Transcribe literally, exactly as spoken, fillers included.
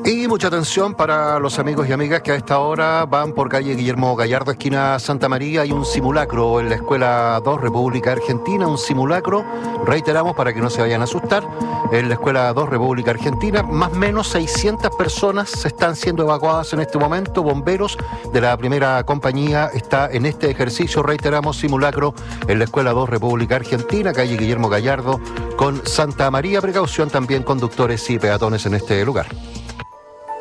Y mucha atención para los amigos y amigas que a esta hora van por calle Guillermo Gallardo, esquina Santa María. Hay un simulacro en la Escuela dos, República Argentina, un simulacro, reiteramos para que no se vayan a asustar, en la Escuela dos, República Argentina. Más o menos seiscientas personas están siendo evacuadas en este momento. Bomberos de la primera compañía está en este ejercicio, reiteramos, simulacro en la Escuela dos, República Argentina, calle Guillermo Gallardo con Santa María. Precaución también conductores y peatones en este lugar.